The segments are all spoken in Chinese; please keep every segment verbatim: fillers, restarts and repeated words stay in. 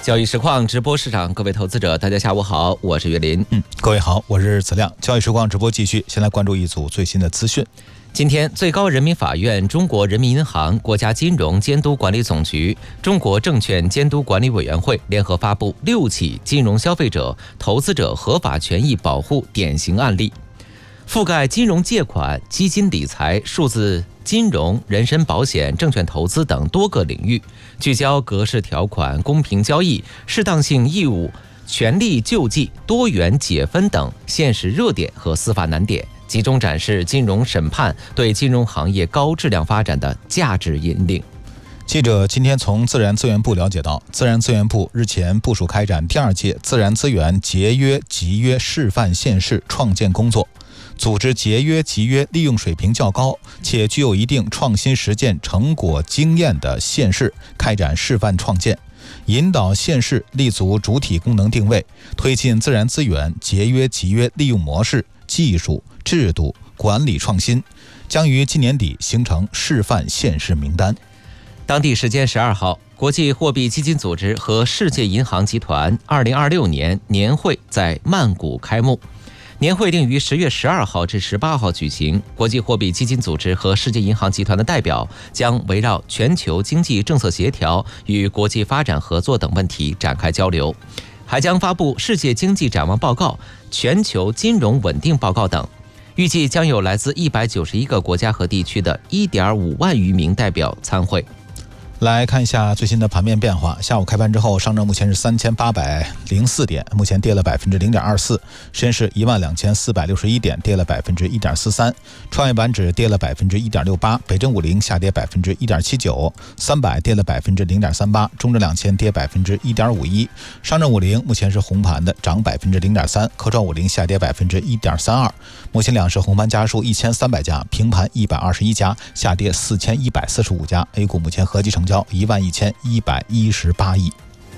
交易实况直播市场，各位投资者，大家下午好，我是岳林。 嗯，各位好，我是子亮。交易实况直播继续，先来关注一组最新的资讯。 今天，最高人民法院、中国人民银行、国家金融监督管理总局、中国证券监督管理委员会联合发布六起金融消费者、投资者合法权益保护典型案例，覆盖金融借款、基金理财、数字金融、人身保险、证券投资等多个领域，聚焦格式条款、公平交易、适当性义务、权利救济、多元解分等现实热点和司法难点，集中展示金融审判对金融行业高质量发展的价值引领。 记者今天从自然资源部了解到，自然资源部日前部署开展第二届自然资源节约集约示范县市创建工作，组织节约集约利用水平较高且具有一定创新实践成果经验的县市开展示范创建，引导县市立足主体功能定位，推进自然资源节约集约利用模式、技术、制度、管理创新，将于今年底形成示范县市名单。 当地时间十二号，国际货币基金组织和世界银行集团二零二六年年会在曼谷开幕。年会定于十月十二号至十八号举行，国际货币基金组织和世界银行集团的代表将围绕全球经济政策协调与国际发展合作等问题展开交流，还将发布世界经济展望报告、全球金融稳定报告等。预计将有来自一百九十一个国家和地区的一点五万余名代表参会。 来看一下最新的盘面变化。下午开盘之后，上证目前是三千八百零四点，目前跌了百分之零点二四；深市一万两千四百六十一点，跌了百分之一点四三；创业板指跌了百分之一点六八；北证五零下跌百分之一点七九；三百跌了百分之零点三八；中证两千跌百分之一点五一；上证五零目前是红盘的，涨百分之零点三；科创五零下跌百分之一点三二。目前两市红盘家数一千三百家，平盘一百二十一家，下跌四千一百四十五家。A 股目前合计成交一万一千一百一十八亿。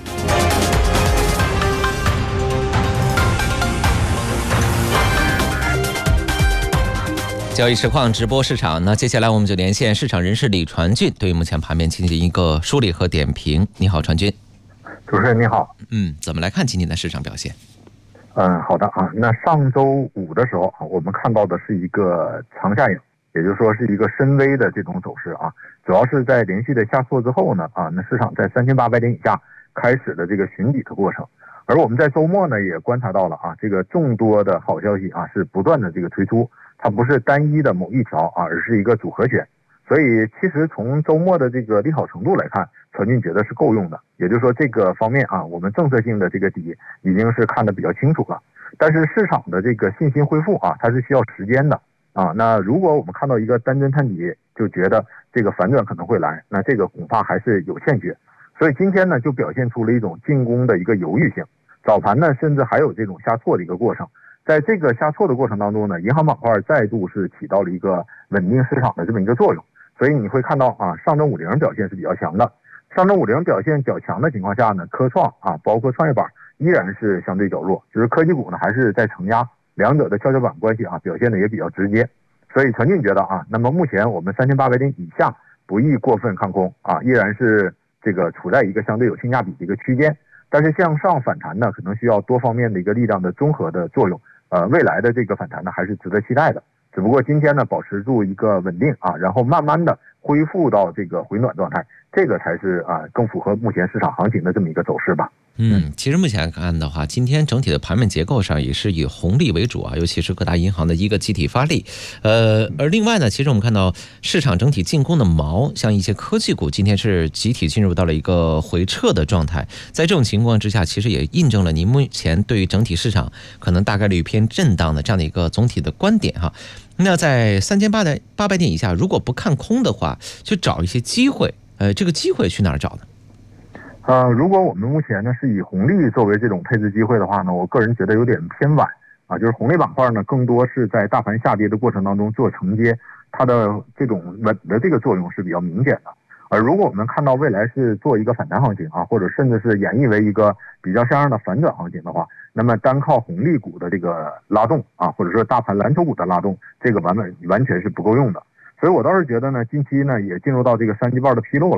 交易实况直播市场，那接下来我们就连线市场人士李传俊，对目前盘面进行一个梳理和点评。你好，传俊。 主持人你好。 嗯，怎么来看今天的市场表现？ 嗯，好的啊。那上周五的时候，我们看到的是一个长下影，也就是说是一个深 V 的这种走势啊。主要是在连续的下挫之后呢，啊，那市场在三千八百点以下开始了这个寻底的过程。而我们在周末呢也观察到了啊，这个众多的好消息啊是不断的这个推出，它不是单一的某一条啊，而是一个组合拳。所以其实从周末的这个利好程度来看，传俊觉得是够用的。也就是说这个方面啊，我们政策性的这个底已经是看得比较清楚了。但是市场的这个信心恢复啊，它是需要时间的啊。那如果我们看到一个单针探底就觉得这个反转可能会来，那这个恐怕还是有欠缺。所以今天呢就表现出了一种进攻的一个犹豫性，早盘呢甚至还有这种下挫的一个过程。在这个下挫的过程当中呢，银行板块再度是起到了一个稳定市场的这么一个作用。所以你会看到啊，上证五零表现是比较强的。上证五零表现较强的情况下呢，科创啊包括创业板依然是相对较弱，就是科技股呢还是在承压，两者的跷跷板关系啊表现的也比较直接。所以传俊觉得啊，那么目前我们三千八百点以下不宜过分看空啊，依然是这个处在一个相对有性价比的一个区间。但是向上反弹呢，可能需要多方面的一个力量的综合的作用。呃，未来的这个反弹呢，还是值得期待的。只不过今天呢，保持住一个稳定啊，然后慢慢的恢复到这个回暖状态，这个才是啊更符合目前市场行情的这么一个走势吧。 嗯，其实目前看的话，今天整体的盘面结构上也是以红利为主啊，尤其是各大银行的一个集体发力。呃，而另外呢，其实我们看到市场整体进攻的锚，像一些科技股今天是集体进入到了一个回撤的状态。在这种情况之下，其实也印证了您目前对于整体市场可能大概率偏震荡的这样的一个总体的观点哈。那在三千八百八百点以下，如果不看空的话，去找一些机会，呃，这个机会去哪儿找呢？ 呃，如果我们目前呢是以红利作为这种配置机会的话呢，我个人觉得有点偏晚啊。就是红利板块呢，更多是在大盘下跌的过程当中做承接，它的这种稳的这个作用是比较明显的。而如果我们看到未来是做一个反弹行情啊，或者甚至是演绎为一个比较像样的反转行情的话，那么单靠红利股的这个拉动啊，或者说大盘蓝筹股的拉动，这个完完完全是不够用的。所以我倒是觉得呢，近期呢也进入到这个三季报的披露了。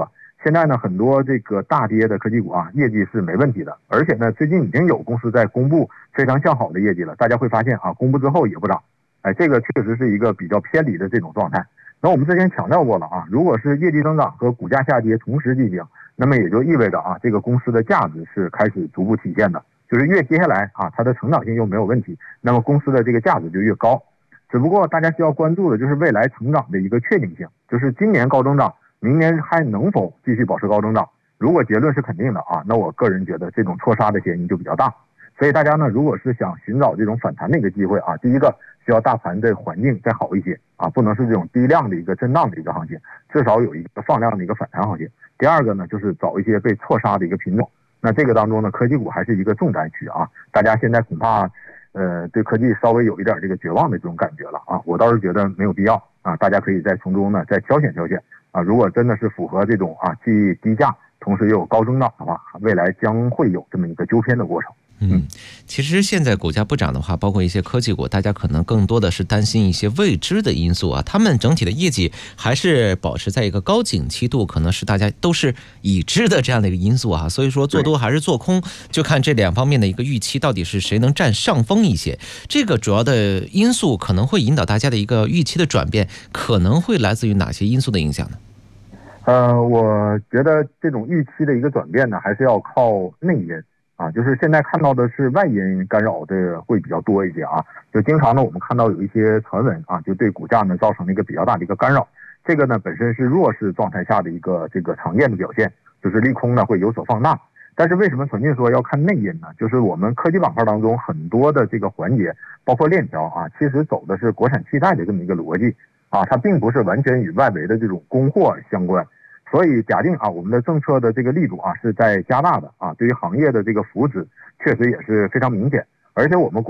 现在呢，很多这个大跌的科技股啊，业绩是没问题的，而且呢，最近已经有公司在公布非常向好的业绩了。大家会发现啊，公布之后也不涨，哎，这个确实是一个比较偏离的这种状态。那我们之前强调过了啊，如果是业绩增长和股价下跌同时进行，那么也就意味着啊，这个公司的价值是开始逐步体现的。就是越接下来啊，它的成长性又没有问题，那么公司的这个价值就越高。只不过大家需要关注的就是未来成长的一个确定性，就是今年高增长，明年还能否继续保持高增长？如果结论是肯定的啊，那我个人觉得这种错杀的嫌疑就比较大。所以大家呢，如果是想寻找这种反弹的一个机会啊，第一个需要大盘的环境再好一些啊，不能是这种低量的一个震荡的一个行情，至少有一个放量的一个反弹行情。第二个呢，就是找一些被错杀的一个品种。那这个当中呢，科技股还是一个重灾区啊，大家现在恐怕呃对科技稍微有一点这个绝望的这种感觉了啊，我倒是觉得没有必要啊，大家可以在从中呢再挑选挑选啊，如果真的是符合这种啊既低价同时又有高增长的话，未来将会有这么一个纠偏的过程。 嗯，其实现在股价不涨的话，包括一些科技股，大家可能更多的是担心一些未知的因素啊。他们整体的业绩还是保持在一个高景气度，可能是大家都是已知的这样的一个因素啊。所以说做多还是做空，就看这两方面的一个预期到底是谁能占上风一些。这个主要的因素可能会引导大家的一个预期的转变，可能会来自于哪些因素的影响呢？ 呃，我觉得这种预期的一个转变呢，还是要靠内因。啊，就是现在看到的是外因干扰的会比较多一些啊，就经常呢我们看到有一些传闻啊，就对股价呢造成了一个比较大的一个干扰。这个呢本身是弱势状态下的一个这个常见的表现，就是利空呢会有所放大。但是为什么传进说要看内因呢？就是我们科技板块当中很多的这个环节，包括链条啊，其实走的是国产替代的这么一个逻辑啊，它并不是完全与外围的这种供货相关。所以假定啊，我们的政策的这个力度啊是在加大的啊，对于行业的这个扶持确实也是非常明显，而且我们国